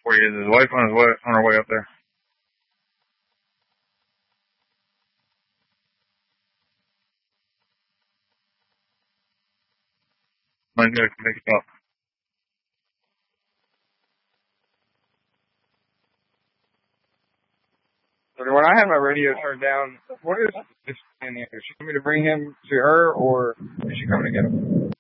Where is his wife on her way up there? Mine's gonna pick it up. So when I had my radio turned down, what is this in here? Is she coming to bring him to her, or is she coming to get him?